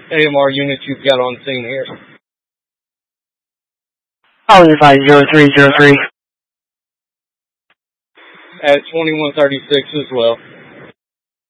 AMR units you've got on scene here. I'll advise 0303. At 2136 as well.